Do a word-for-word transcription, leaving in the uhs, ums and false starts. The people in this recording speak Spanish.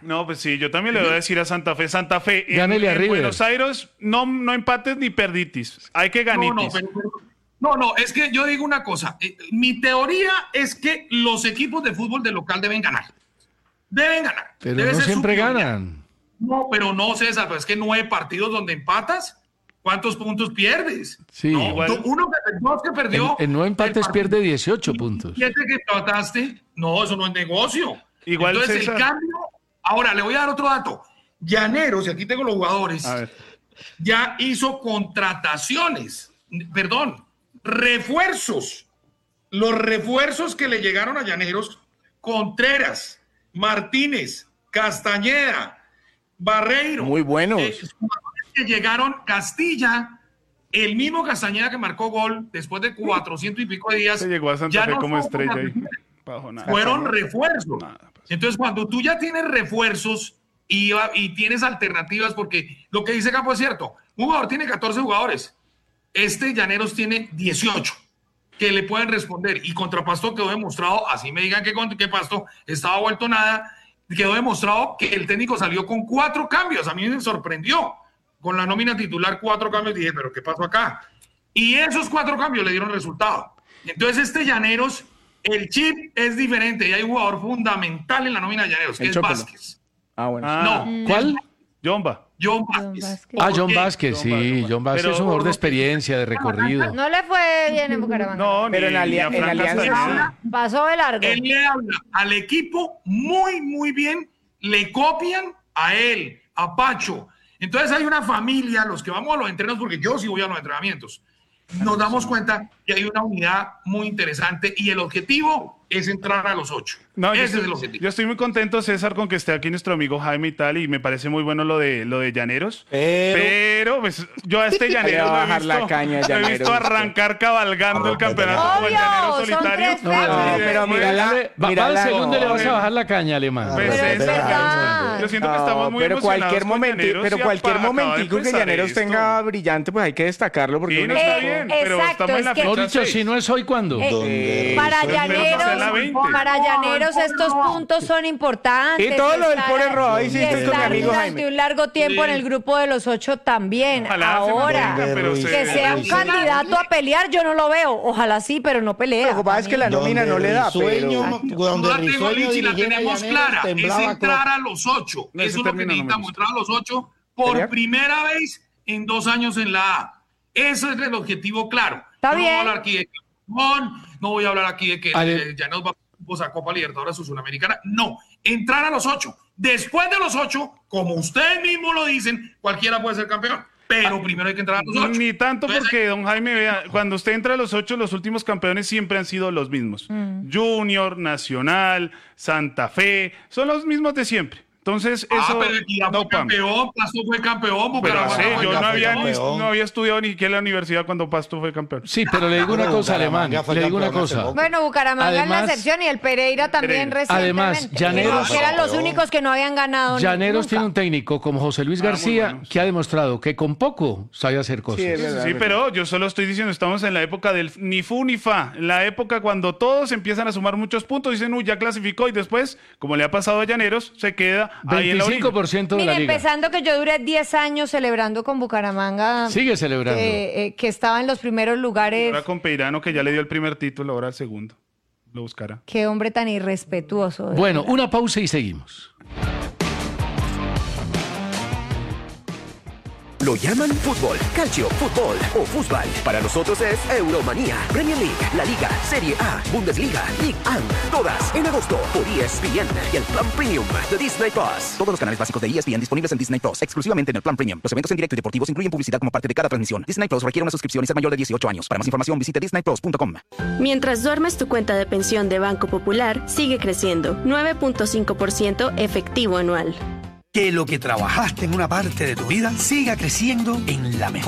No, pues sí, yo también le voy a decir a Santa Fe. Santa Fe, en, Gánele a en River. Buenos Aires, no, no empates ni perditis. Hay que ganitis. No, no, pero, pero- no, no, es que yo digo una cosa. Eh, mi teoría es que los equipos de fútbol de local deben ganar. Deben ganar. Pero Debe no ser su siempre prioridad. ganan. No, pero no, César, pero es que nueve partidos donde empatas, ¿cuántos puntos pierdes? Sí. No, Igual. tú- uno que, dos que perdió. En, en nueve empates el partido, pierde dieciocho puntos. siete que empataste, no, eso no es negocio. Igual, Entonces, César. el cambio. Ahora, le voy a dar otro dato. Llaneros, y aquí tengo los jugadores, A ver. ya hizo contrataciones, perdón, refuerzos. Los refuerzos que le llegaron a Llaneros, Contreras, Martínez, Castañeda, Barreiro. Muy buenos. eh, jugadores que llegaron, Castilla, el mismo Castañeda que marcó gol después de cuatrocientos y pico de días. Se llegó a Santa ya Fe no como son estrella ahí. jugadores, Bajo nada. fueron refuerzos. Nada, pues. Entonces, cuando tú ya tienes refuerzos y, va- y tienes alternativas, porque lo que dice Campo es cierto, un jugador tiene catorce jugadores, este Llaneros tiene dieciocho que le pueden responder, y contra Pasto quedó demostrado, así me digan que, con- que Pasto estaba vuelto nada, quedó demostrado que el técnico salió con cuatro cambios. A mí me sorprendió con la nómina titular, cuatro cambios. Dije, pero ¿qué pasó acá? Y esos cuatro cambios le dieron resultado. Entonces, este Llaneros, el chip es diferente y hay un jugador fundamental en la nómina de Llaneros, que El es Chópelo. Vázquez. Ah, bueno. Ah, No, ¿Cuál? Jomba. John John Vázquez. Vázquez. Ah, ¿Por John qué? Vázquez, John sí. Vázquez. John Vázquez Pero- es un jugador de experiencia, de recorrido. No le fue bien en Bucaramanga. No, Pero ni, en alia- ni a en Fran Alianza Castañeda. Pasó de largo. Él le habla al equipo muy, muy bien, le copian a él, a Pacho. Entonces hay una familia, los que vamos a los entrenos, porque yo sí voy a los entrenamientos, nos damos cuenta que hay una unidad muy interesante y el objetivo es entrar a los ocho. No, yo Ese estoy, es el objetivo. yo estoy muy contento, César, con que esté aquí nuestro amigo Jaime y tal, y me parece muy bueno lo de lo de Llaneros. Pero- Pero, pues, yo a este Llaneros Le va a lo he bajar visto, la caña a lo he Llaneros, visto usted. arrancar cabalgando el campeonato como el Obvio, Llanero son solitario. tres No, fechas. No, Sí, pero pues, mira la- Va, va mira al la- segundo y le no, vas a bajar la caña, alemán. Pues, Pero es César, verdad. yo siento que No, estamos muy pero emocionados cualquier con momento, Llaneros pero y cualquier apa- acaba de momentico que empezar Llaneros esto. tenga brillante, pues hay que destacarlo porque Sí, un no está equipo- bien, Eh, pero exacto, estamos en la es que- fecha Mejor dicho, seis. si no es hoy, ¿cuándo? Eh, Eh, para eso es verdad, la Llaneros, veinte. para Llaneros estos puntos son importantes. Y todo lo del Estar- Pone Roja, y hiciste con mi estar amigo durante Jaime. un largo tiempo en el grupo de los ocho también. Ojalá se Ahora, mantenga, pero se- que sea un se- candidato a pelear, yo no lo veo. Ojalá sí, pero no pelea. Lo que pasa es que la nómina no le da, Risueño, pero... donde No la tengo, Risueño Lichi, la dirigiera tenemos Llaneros, clara. Es temblaba entrar a los ocho. No, ese Eso es lo que término no me necesitamos, gusta. entrar a los ocho por ¿Sería? primera vez en dos años en la A. Ese es el objetivo claro. Está Yo bien. No voy a hablar aquí de que Limón, no voy a hablar aquí de que Ale- eh, ya nos va a Copa Libertadores o Sudamericana. No, entrar a los ocho. Después de los ocho, como ustedes mismos lo dicen, cualquiera puede ser campeón. Pero primero hay que entrar a los ocho. Ni tanto Entonces, porque, don Jaime, vea, cuando usted entra a los ocho, los últimos campeones siempre han sido los mismos. Junior, Nacional, Santa Fe, son los mismos de siempre. Entonces, Ah, eso pero Equidad no fue pam. campeón, Pasto fue campeón, Pero Bucaramanga sí, fue yo no campeón. había, ni- campeón. no había estudiado ni siquiera en la universidad cuando Pasto fue campeón. Sí, pero le digo una Bueno, cosa, alemán. Bucaramanga fue Le digo una campeón hace cosa. poco. Bueno, Bucaramanga es Además- la excepción y el Pereira también Pereira. Además, recientemente. Llaneros- que eran los Campeón. únicos que no habían ganado. Llaneros nunca. tiene un técnico como José Luis Ah, muy García buenos. que ha demostrado que con poco sabe hacer cosas. Sí, es verdad, Sí, es verdad. pero yo solo estoy diciendo, estamos en la época del ni fu ni fa, en la época cuando todos empiezan a sumar muchos puntos, dicen, uy, ya clasificó, y después, como le ha pasado a Llaneros, se queda ahí en la orilla. veinticinco por ciento de la Mire, liga. empezando que yo duré diez años celebrando con Bucaramanga. Sigue celebrando. eh, eh, que estaba en los primeros lugares. Ahora con Peirano, que ya le dio el primer título, ahora el segundo. Lo buscará. Qué hombre tan irrespetuoso. de Bueno, verdad. una pausa y seguimos. Lo llaman fútbol, calcio, fútbol o fútbol. Para nosotros es Euromanía, Premier League, La Liga, Serie A, Bundesliga, League One. Todas en agosto por E S P N y el Plan Premium de Disney Plus. Todos los canales básicos de E S P N disponibles en Disney Plus, exclusivamente en el Plan Premium. Los eventos en directo y deportivos incluyen publicidad como parte de cada transmisión. Disney Plus requiere una suscripción y ser mayor de dieciocho años. Para más información visite disney plus punto com. Mientras duermes, tu cuenta de pensión de Banco Popular sigue creciendo, nueve punto cinco por ciento efectivo anual. Que lo que trabajaste en una parte de tu vida siga creciendo en la mejor